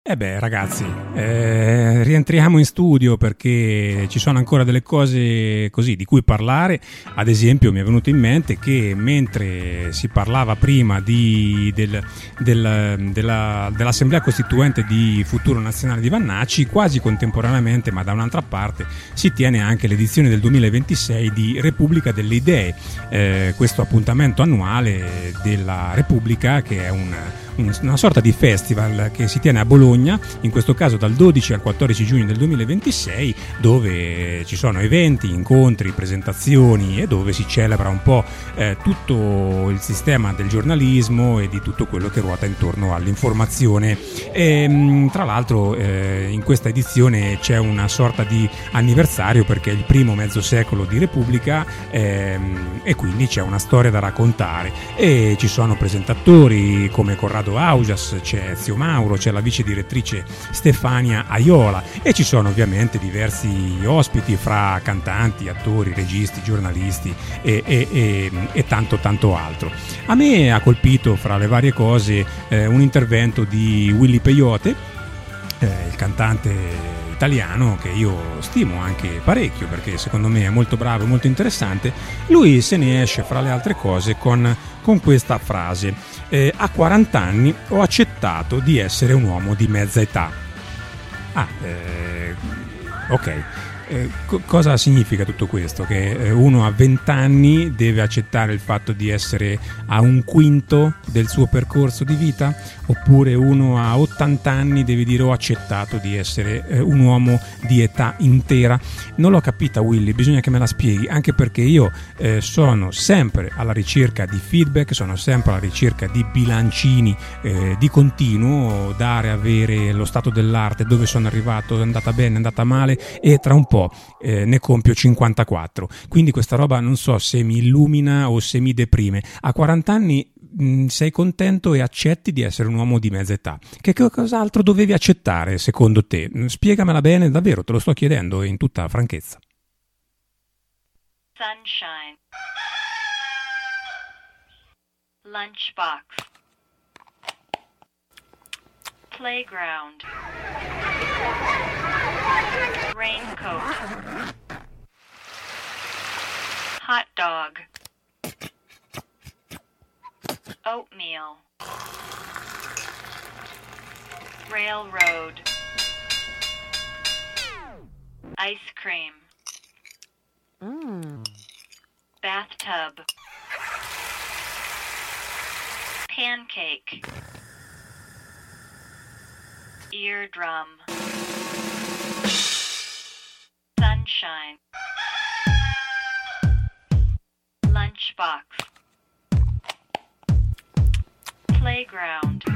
Ragazzi, rientriamo in studio perché ci sono ancora delle cose così di cui parlare. Ad esempio mi è venuto in mente che mentre si parlava prima dell'Assemblea Costituente di Futuro Nazionale di Vannacci, quasi contemporaneamente ma da un'altra parte si tiene anche l'edizione del 2026 di Repubblica delle Idee, questo appuntamento annuale della Repubblica che è una sorta di festival che si tiene a Bologna, in questo caso dal 12 al 14 giugno del 2026, dove ci sono eventi, incontri, presentazioni e dove si celebra un po' tutto il sistema del giornalismo e di tutto quello che ruota intorno all'informazione. Tra l'altro in questa edizione c'è una sorta di anniversario perché è il primo mezzo secolo di Repubblica e quindi c'è una storia da raccontare e ci sono presentatori come Corrado Augias, c'è Zio Mauro, c'è la vice direttrice Stefania Aiola e ci sono ovviamente diversi ospiti fra cantanti, attori, registi, giornalisti e tanto altro. A me ha colpito fra le varie cose un intervento di Willy Peyote, il cantante italiano che io stimo anche parecchio perché secondo me è molto bravo e molto interessante. Lui se ne esce fra le altre cose con questa frase: a 40 anni ho accettato di essere un uomo di mezza età. Ok. Cosa significa tutto questo? Che uno a 20 anni deve accettare il fatto di essere a un quinto del suo percorso di vita? Oppure uno a 80 anni deve dire ho accettato di essere un uomo di età intera? Non l'ho capita, Willy, bisogna che me la spieghi, anche perché io sono sempre alla ricerca di feedback, sono sempre alla ricerca di bilancini di continuo, dare, avere lo stato dell'arte, dove sono arrivato, è andata bene, è andata male, e tra un po' ne compio 54, quindi questa roba non so se mi illumina o se mi deprime. A 40 anni sei contento e accetti di essere un uomo di mezza età. Che cos'altro dovevi accettare secondo te? Spiegamela bene, davvero, te lo sto chiedendo in tutta franchezza. Sunshine. Lunchbox. Playground. Raincoat. Hot dog. Oatmeal. Railroad. Ice cream. Bathtub. Pancake. Eardrum. Sunshine. Lunchbox. Playground.